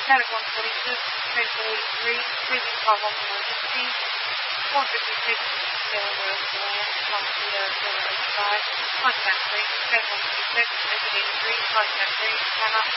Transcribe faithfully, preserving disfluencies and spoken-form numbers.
Medic one forty-six, Tracer eighty-three, please call home emergency. four fifty-six, Taylor Road, Land, Montecito, Taylor eighty-five, contact three, Medic one forty-six, exit eighty-three, contact three, Hannah.